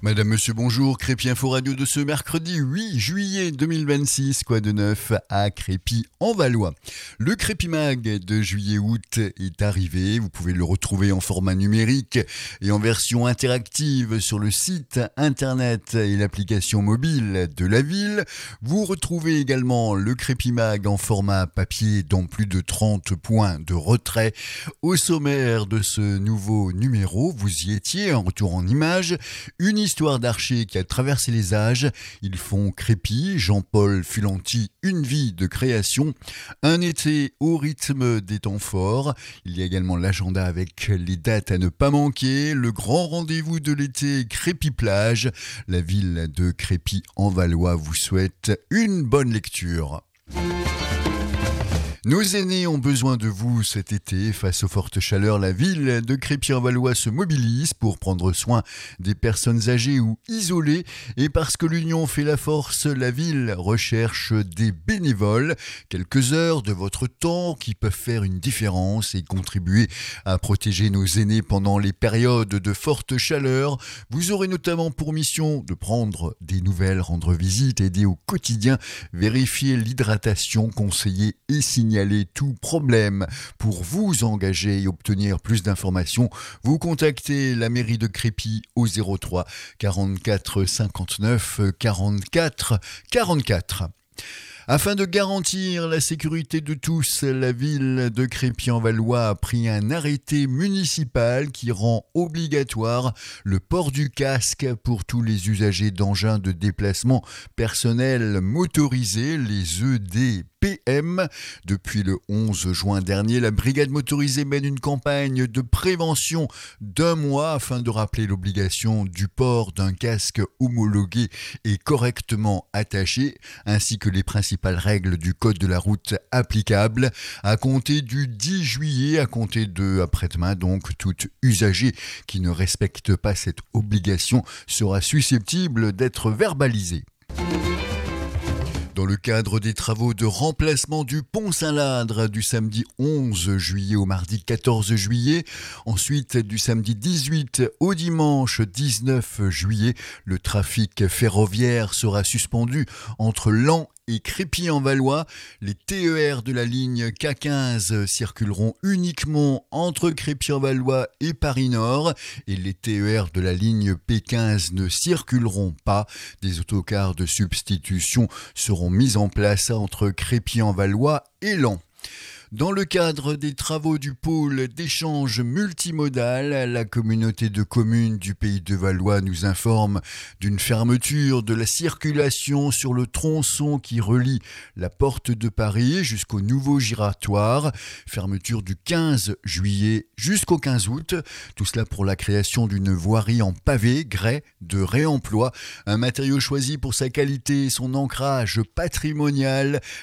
Madame, monsieur, bonjour. Crépy Info Radio de ce mercredi 8 juillet 2026. Quoi de neuf à Crépy en Valois? Le Crépy Mag de juillet-août est arrivé. Vous pouvez le retrouver en format numérique et en version interactive sur le site internet et l'application mobile de la ville. Vous retrouvez également le Crépy Mag en format papier dans plus de 30 points de retrait. Au sommaire de ce nouveau numéro, vous y étiez, un retour en images, une histoire d'archer qui a traversé les âges. Ils font Crépy, Jean-Paul Fulanti, une vie de création, un été au rythme des temps forts. Il y a également l'agenda avec les dates à ne pas manquer, le grand rendez-vous de l'été Crépy Plage. La ville de Crépy en Valois vous souhaite une bonne lecture. Nos aînés ont besoin de vous cet été. Face aux fortes chaleurs, la ville de Crépy-en-Valois se mobilise pour prendre soin des personnes âgées ou isolées. Et parce que l'union fait la force, la ville recherche des bénévoles. Quelques heures de votre temps qui peuvent faire une différence et contribuer à protéger nos aînés pendant les périodes de forte chaleur. Vous aurez notamment pour mission de prendre des nouvelles, rendre visite, aider au quotidien, vérifier l'hydratation, conseiller et signaler tout problème. Pour vous engager et obtenir plus d'informations, vous contactez la mairie de Crépy au 03 44 59 44 44. Afin de garantir la sécurité de tous, la ville de Crépy-en-Valois a pris un arrêté municipal qui rend obligatoire le port du casque pour tous les usagers d'engins de déplacement personnel motorisés, les EDPM. Depuis le 11 juin dernier, la brigade motorisée mène une campagne de prévention d'1 mois afin de rappeler l'obligation du port d'un casque homologué et correctement attaché, ainsi que les principales règles du code de la route applicables. À compter du 10 juillet, à compter de après-demain, donc, tout usager qui ne respecte pas cette obligation sera susceptible d'être verbalisé. Dans le cadre des travaux de remplacement du pont Saint-Ladre du samedi 11 juillet au mardi 14 juillet, ensuite du samedi 18 au dimanche 19 juillet, le trafic ferroviaire sera suspendu entre Laon et Crépy-en-Valois. Les TER de la ligne K15 circuleront uniquement entre Crépy-en-Valois et Paris-Nord et les TER de la ligne P15 ne circuleront pas. Des autocars de substitution seront mis en place entre Crépy-en-Valois et Laon. Dans le cadre des travaux du pôle d'échange multimodal, la communauté de communes du Pays de Valois nous informe d'une fermeture de la circulation sur le tronçon qui relie la porte de Paris jusqu'au nouveau giratoire. Fermeture du 15 juillet jusqu'au 15 août. Tout cela pour la création d'une voirie en pavé, grès, de réemploi. Un matériau choisi pour sa qualité et son ancrage patrimonial.